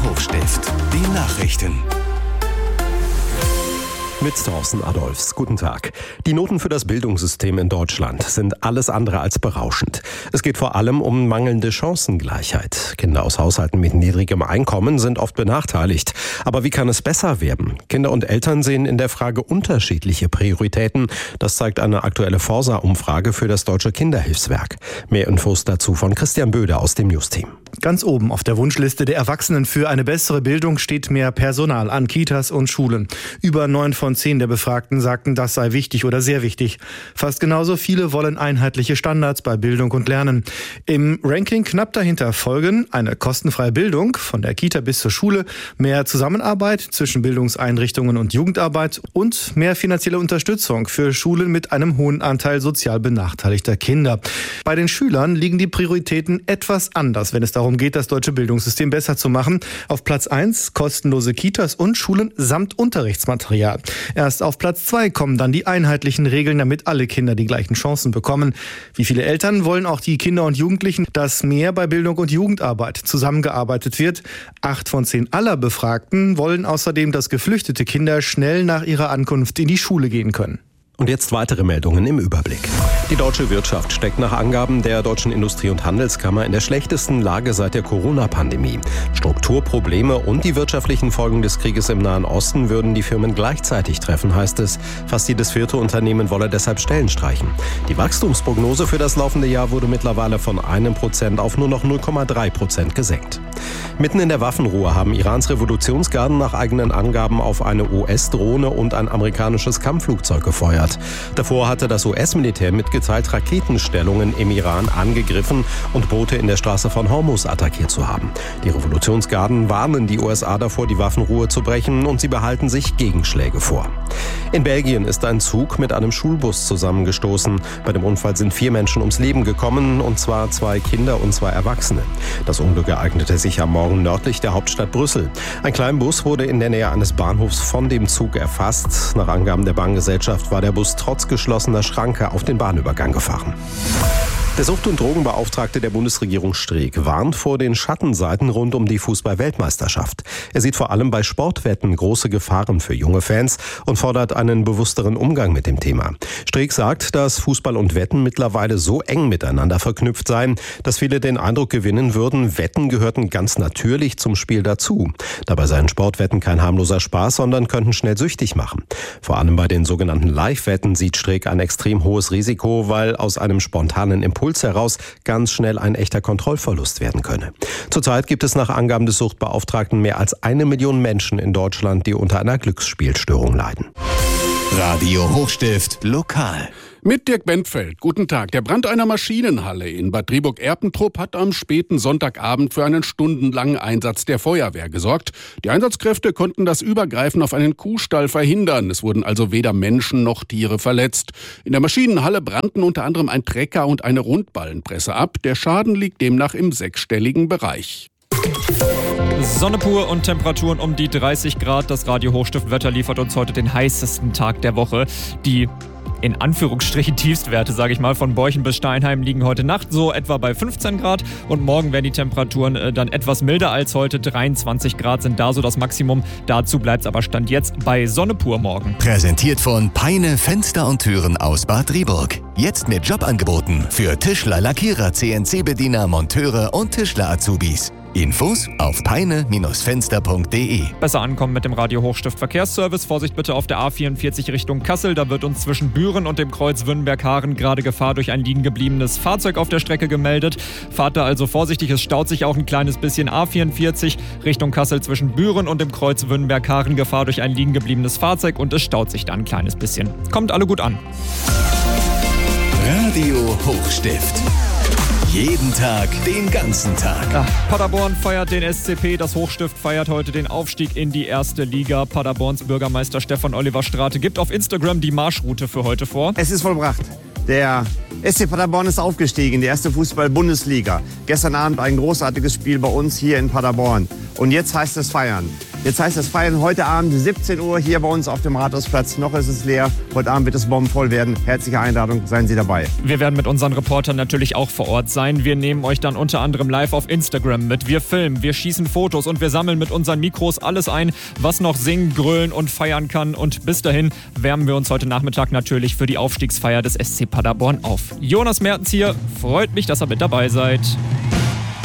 Hochstift, die Nachrichten. Mit Thorsten Adolfs. Guten Tag. Die Noten für das Bildungssystem in Deutschland sind alles andere als berauschend. Es geht vor allem um mangelnde Chancengleichheit. Kinder aus Haushalten mit niedrigem Einkommen sind oft benachteiligt. Aber wie kann es besser werden? Kinder und Eltern sehen in der Frage unterschiedliche Prioritäten. Das zeigt eine aktuelle Forsa-Umfrage für das Deutsche Kinderhilfswerk. Mehr Infos dazu von Christian Böde aus dem News-Team. Ganz oben auf der Wunschliste der Erwachsenen für eine bessere Bildung steht mehr Personal an Kitas und Schulen. Über 9 von 10 der Befragten sagten, das sei wichtig oder sehr wichtig. Fast genauso viele wollen einheitliche Standards bei Bildung und Lernen. Im Ranking knapp dahinter folgen eine kostenfreie Bildung von der Kita bis zur Schule, mehr Zusammenarbeit zwischen Bildungseinrichtungen und Jugendarbeit und mehr finanzielle Unterstützung für Schulen mit einem hohen Anteil sozial benachteiligter Kinder. Bei den Schülern liegen die Prioritäten etwas anders, wenn es darum geht, das deutsche Bildungssystem besser zu machen. Auf Platz 1 kostenlose Kitas und Schulen samt Unterrichtsmaterial. Erst auf Platz 2 kommen dann die einheitlichen Regeln, damit alle Kinder die gleichen Chancen bekommen. Wie viele Eltern wollen auch die Kinder und Jugendlichen, dass mehr bei Bildung und Jugendarbeit zusammengearbeitet wird? 8 von 10 aller Befragten wollen außerdem, dass geflüchtete Kinder schnell nach ihrer Ankunft in die Schule gehen können. Und jetzt weitere Meldungen im Überblick. Die deutsche Wirtschaft steckt nach Angaben der Deutschen Industrie- und Handelskammer in der schlechtesten Lage seit der Corona-Pandemie. Strukturprobleme und die wirtschaftlichen Folgen des Krieges im Nahen Osten würden die Firmen gleichzeitig treffen, heißt es. Fast jedes 4. Unternehmen wolle deshalb Stellen streichen. Die Wachstumsprognose für das laufende Jahr wurde mittlerweile von 1% auf nur noch 0,3% gesenkt. Mitten in der Waffenruhe haben Irans Revolutionsgarden nach eigenen Angaben auf eine US-Drohne und ein amerikanisches Kampfflugzeug gefeuert. Davor hatte das US-Militär mitgeteilt, Raketenstellungen im Iran angegriffen und Boote in der Straße von Hormuz attackiert zu haben. Die Revolutionsgarden warnen die USA davor, die Waffenruhe zu brechen, und sie behalten sich Gegenschläge vor. In Belgien ist ein Zug mit einem Schulbus zusammengestoßen. Bei dem Unfall sind 4 Menschen ums Leben gekommen, und zwar 2 Kinder und 2 Erwachsene. Das Unglück ereignete sich am Morgen nördlich der Hauptstadt Brüssel. Ein Kleinbus wurde in der Nähe eines Bahnhofs von dem Zug erfasst. Nach Angaben der Bahngesellschaft war der Bus trotz geschlossener Schranke auf den Bahnübergang gefahren. Der Sucht- und Drogenbeauftragte der Bundesregierung Streeck warnt vor den Schattenseiten rund um die Fußball-Weltmeisterschaft. Er sieht vor allem bei Sportwetten große Gefahren für junge Fans und fordert einen bewussteren Umgang mit dem Thema. Streeck sagt, dass Fußball und Wetten mittlerweile so eng miteinander verknüpft seien, dass viele den Eindruck gewinnen würden, Wetten gehörten ganz natürlich zum Spiel dazu. Dabei seien Sportwetten kein harmloser Spaß, sondern könnten schnell süchtig machen. Vor allem bei den sogenannten Live-Wetten sieht Streeck ein extrem hohes Risiko, weil aus einem spontanen Impuls heraus ganz schnell ein echter Kontrollverlust werden könne. Zurzeit gibt es nach Angaben des Suchtbeauftragten mehr als 1 Million Menschen in Deutschland, die unter einer Glücksspielstörung leiden. Radio Hochstift lokal. Mit Dirk Bentfeld. Guten Tag. Der Brand einer Maschinenhalle in Bad Driburg-Erpentrupp hat am späten Sonntagabend für einen stundenlangen Einsatz der Feuerwehr gesorgt. Die Einsatzkräfte konnten das Übergreifen auf einen Kuhstall verhindern. Es wurden also weder Menschen noch Tiere verletzt. In der Maschinenhalle brannten unter anderem ein Trecker und eine Rundballenpresse ab. Der Schaden liegt demnach im 6-stelligen Bereich. Sonne pur und Temperaturen um die 30 Grad. Das Radio Hochstift Wetter liefert uns heute den heißesten Tag der Woche. Die in Anführungsstrichen Tiefstwerte, sage ich mal, von Borchen bis Steinheim liegen heute Nacht so etwa bei 15 Grad. Und morgen werden die Temperaturen dann etwas milder als heute. 23 Grad sind da so das Maximum. Dazu bleibt es aber Stand jetzt bei Sonne pur morgen. Präsentiert von Peine Fenster und Türen aus Bad Driburg. Jetzt mit Jobangeboten für Tischler, Lackierer, CNC-Bediener, Monteure und Tischler-Azubis. Infos auf peine-fenster.de. Besser ankommen mit dem Radio Hochstift Verkehrsservice. Vorsicht bitte auf der A44 Richtung Kassel. Da wird uns zwischen Büren und dem Kreuz Wünnberg-Haaren gerade Gefahr durch ein liegen gebliebenes Fahrzeug auf der Strecke gemeldet. Fahrt da also vorsichtig, es staut sich auch ein kleines bisschen. A44 Richtung Kassel zwischen Büren und dem Kreuz Wünnberg-Haaren Gefahr durch ein liegen gebliebenes Fahrzeug und es staut sich da ein kleines bisschen. Kommt alle gut an. Radio Hochstift. Jeden Tag, den ganzen Tag. Ja, Paderborn feiert den SCP. Das Hochstift feiert heute den Aufstieg in die 1. Liga. Paderborns Bürgermeister Stefan Oliver Strate gibt auf Instagram die Marschroute für heute vor. Es ist vollbracht. Der SC Paderborn ist aufgestiegen in die 1. Fußball-Bundesliga. Gestern Abend ein großartiges Spiel bei uns hier in Paderborn. Und jetzt heißt es feiern. Jetzt heißt es feiern heute Abend 17 Uhr hier bei uns auf dem Rathausplatz. Noch ist es leer. Heute Abend wird es bombenvoll werden. Herzliche Einladung, seien Sie dabei. Wir werden mit unseren Reportern natürlich auch vor Ort sein. Wir nehmen euch dann unter anderem live auf Instagram mit. Wir filmen, wir schießen Fotos und wir sammeln mit unseren Mikros alles ein, was noch singen, grölen und feiern kann. Und bis dahin wärmen wir uns heute Nachmittag natürlich für die Aufstiegsfeier des SC Paderborn auf. Jonas Mertens hier. Freut mich, dass ihr mit dabei seid.